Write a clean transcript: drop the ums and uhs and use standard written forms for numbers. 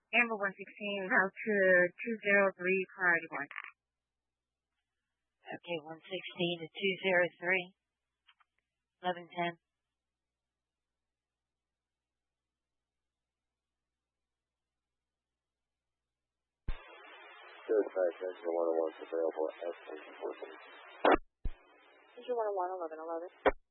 Amber 116, route to 203, car 81. Okay, 116 to 203, 1110. Dispatch, engine 101 is available at 14. Engine 101, 1111.